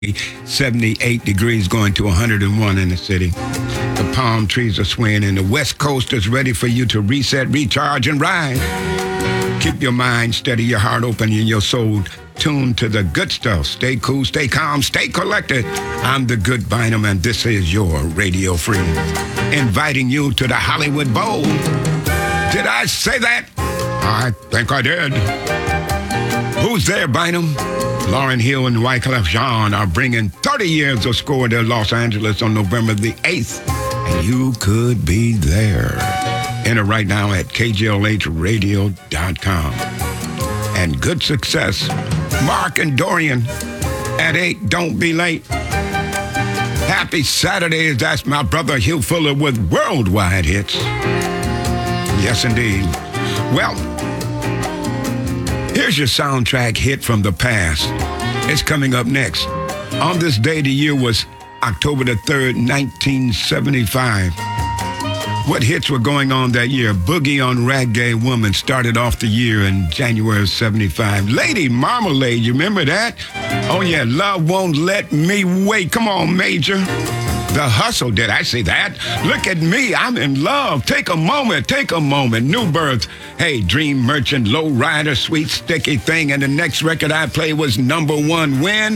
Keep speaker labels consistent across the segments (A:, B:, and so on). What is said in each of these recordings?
A: 78 degrees going to 101 in the city. The palm trees are swaying and the West Coast is ready for you to reset, recharge, and ride. Keep your mind steady, your heart open, and your soul tuned to the good stuff. Stay cool, stay calm, stay collected. I'm the Good Bynum, and this is your Radio Free. Inviting you to the Hollywood Bowl. Did I say that? I think I did. Who's there, Bynum? Lauryn Hill and Wyclef Jean are bringing 30 years of score to Los Angeles on November the 8th. And you could be there. Enter right now at kjlhradio.com. And good success. Mark and Dorian at 8. Don't be late. Happy Saturdays. That's my brother Hugh Fuller with Worldwide Hits. Yes, indeed. Well, here's your soundtrack hit from the past. It's coming up next. On this day, the year was October the 3rd, 1975. What hits were going on that year? Boogie on Ragday Woman started off the year in January of 75. Lady Marmalade, you remember that? Oh, yeah, Love Won't Let Me Wait. Come on, Major. The Hustle, did I say that? Look at me, I'm in love. Take a moment. New Birth. Hey, Dream Merchant, Low Rider, Sweet Sticky Thing. And the next record I played was number one. When?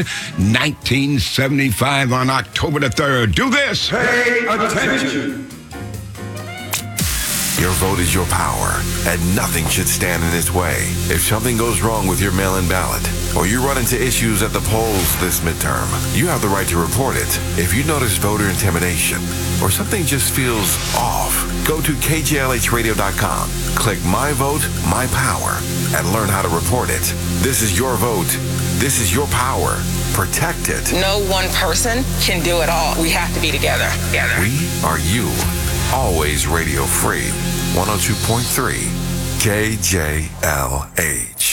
A: 1975 on October the 3rd. Do this.
B: Pay attention.
C: Your vote is your power, and nothing should stand in its way. If something goes wrong with your mail-in ballot, or you run into issues at the polls this midterm, you have the right to report it. If you notice voter intimidation, or something just feels off, go to kjlhradio.com, click My Vote, My Power, and learn how to report it. This is your vote. This is your power. Protect it.
D: No one person can do it all. We have to be together.
C: We are you. Always Radio Free. 102.3 KJLH.